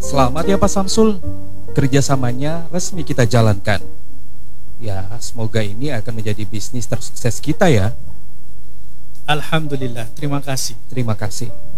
Selamat ya Pak Samsul, kerjasamanya resmi kita jalankan. Ya, semoga ini akan menjadi bisnis tersukses kita ya. Alhamdulillah, terima kasih. Terima kasih.